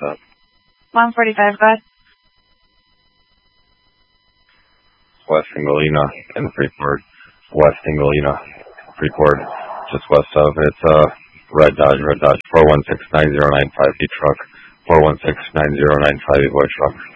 up? 145, go ahead. West Engalina in Freeport. West Engalina, Freeport, just west of. It's red Dodge, 4169095 truck, 4169095 boy truck.